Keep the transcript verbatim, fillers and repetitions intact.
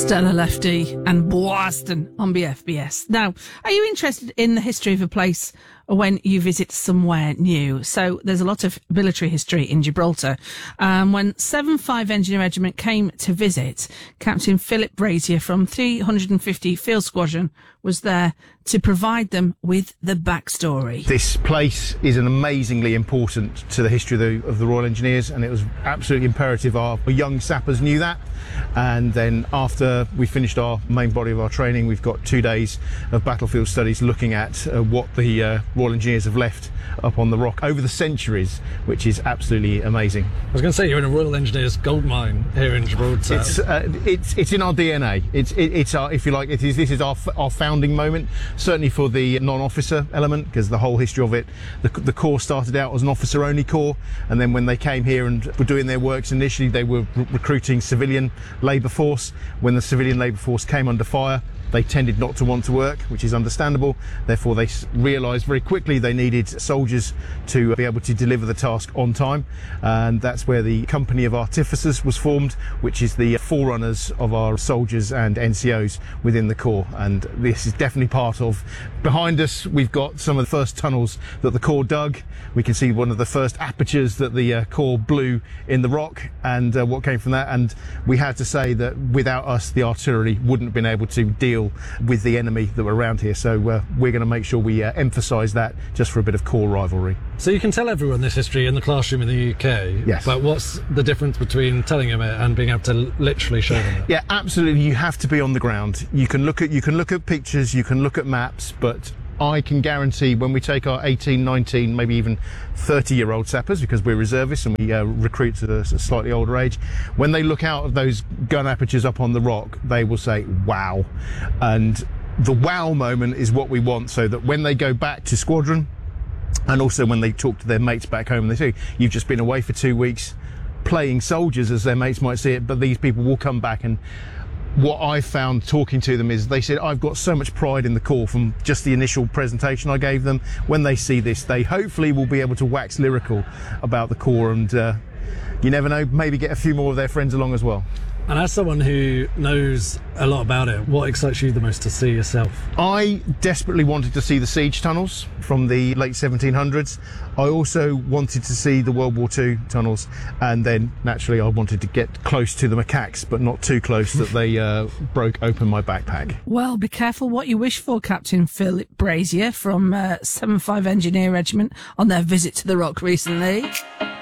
Stella Lefty and Boston on B F B S. Now, are you interested in the history of a place when you visit somewhere new? So there's a lot of military history in Gibraltar. Um, when seven five Engineer Regiment came to visit, Captain Philip Brazier from three hundred fifty Field Squadron was there to provide them with the backstory. This place is an amazingly important to the history of the, of the Royal Engineers, and it was absolutely imperative our young sappers knew that. And then after we finished our main body of our training, we've got two days of battlefield studies looking at uh, what the uh, Royal Engineers have left up on the rock over the centuries, which is absolutely amazing. I was going to say, you're in a Royal Engineers gold mine here in Gibraltar. It's uh, it's it's in our D N A. It's it, it's our, if you like, it is this is our our founding moment. Certainly for the non-officer element, because the whole history of it, the, the corps started out as an officer-only corps, and then when they came here and were doing their works initially, they were re- recruiting civilian labour force. When the civilian labour force came under fire, they tended not to want to work, which is understandable. Therefore, they realised very quickly they needed soldiers to be able to deliver the task on time. And that's where the Company of Artificers was formed, which is the forerunners of our soldiers and N C Os within the Corps. And this is definitely part of... Behind us, we've got some of the first tunnels that the Corps dug. We can see one of the first apertures that the uh, Corps blew in the rock, and uh, what came from that. And we had to say that without us, the artillery wouldn't have been able to deal with the enemy that were around here. So uh, we're going to make sure we uh, emphasise that just for a bit of Corps rivalry. So you can tell everyone this history in the classroom in the U K. Yes. But what's the difference between telling them it and being able to literally show them it? Yeah, absolutely. You have to be on the ground. You can look at you can look at pictures, you can look at maps, but I can guarantee when we take our eighteen, nineteen, maybe even thirty year old sappers, because we're reservists and we uh, recruit at a slightly older age, when they look out of those gun apertures up on the rock, they will say, wow. And the wow moment is what we want, so that when they go back to squadron, and also when they talk to their mates back home and they say, you've just been away for two weeks playing soldiers, as their mates might see it, but these people will come back. And what I found talking to them is they said, I've got so much pride in the Corps from just the initial presentation I gave them. When they see this, they hopefully will be able to wax lyrical about the Corps, and uh, you never know, maybe get a few more of their friends along as well. And as someone who knows a lot about it, what excites you the most to see yourself? I desperately wanted to see the siege tunnels from the late seventeen hundreds. I also wanted to see the World War Two tunnels, and then naturally I wanted to get close to the macaques, but not too close that they uh, broke open my backpack. Well, be careful what you wish for, Captain Philip Brazier from uh, seven five Engineer Regiment on their visit to the Rock recently.